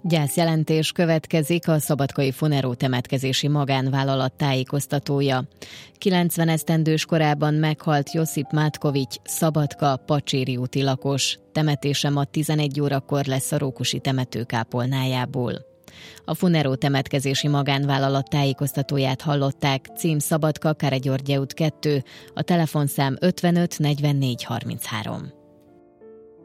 Gyászjelentés következik, a szabadkai Funero temetkezési magánvállalat tájékoztatója. 90 esztendős korában meghalt Josip Matkovics, Szabadka, Pacséri úti lakos. Temetése ma 11 órakor lesz a Rókusi temető kápolnájából. A Funero temetkezési magánvállalat tájékoztatóját hallották, cím Szabadka, Káregyörgye út 2, a telefonszám 55 44 33.